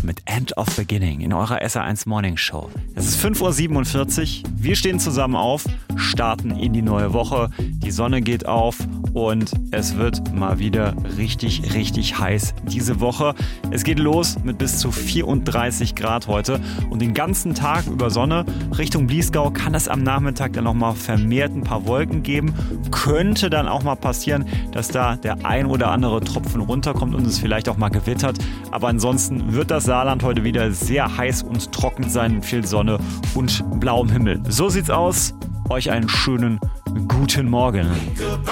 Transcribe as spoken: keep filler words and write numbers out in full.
mit End of Beginning in eurer S R eins Morning Show. Es ist fünf Uhr siebenundvierzig, wir stehen zusammen auf, starten in die neue Woche, die Sonne geht auf und es wird mal wieder richtig, richtig heiß diese Woche. Es geht los mit bis zu vierunddreißig Grad heute und den ganzen Tag über Sonne. Richtung Bliesgau kann es am Nachmittag dann nochmal vermehrt ein paar Wolken geben. Könnte dann auch mal passieren, dass da der ein oder andere Tropfen runterkommt und es vielleicht auch mal gewittert. Aber ansonsten wird das Saarland heute wieder sehr heiß und trocken sein, mit viel Sonne und blauem Himmel. So sieht's aus. Euch einen schönen guten Morgen.